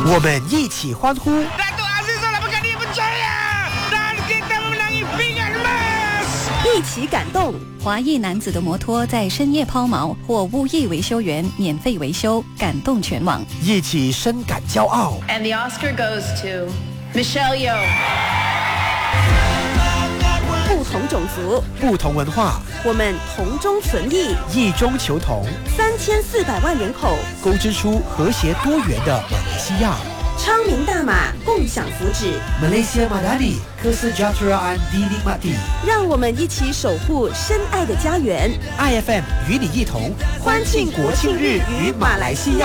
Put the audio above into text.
我们一起欢呼。 一起感动， 华裔男子的摩托在深夜抛锚，或无意维修员免费维修，感动全网。 一起深感骄傲。 And the Oscar goes to Michelle Yeoh。 不同种族， 不同文化， 我们同中存异， 异中求同。 3400万人口， 勾织出和谐多元的马来西亚。 昌明大马，共享福祉。 Malaysia Madani, Kesejahteraan dinikmati。 让我们一起守护深爱的家园。 IFM 与你一同欢庆国庆日与马来西亚。